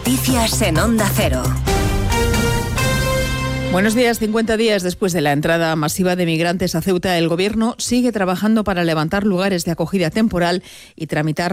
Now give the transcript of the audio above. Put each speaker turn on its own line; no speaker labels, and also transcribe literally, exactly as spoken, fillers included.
Noticias en Onda Cero.
Buenos días. cincuenta días después de la entrada masiva de migrantes a Ceuta, el Gobierno sigue trabajando para levantar lugares de acogida temporal y tramitar